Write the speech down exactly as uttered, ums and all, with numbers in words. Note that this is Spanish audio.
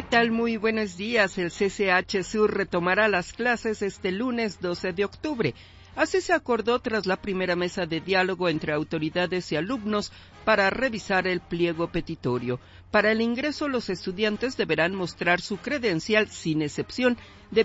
tal? Muy buenos días. El C C H Sur retomará las clases este lunes doce de octubre. Así se acordó tras la primera mesa de diálogo entre autoridades y alumnos para revisar el pliego petitorio. Para el ingreso, los estudiantes deberán mostrar su credencial sin excepción de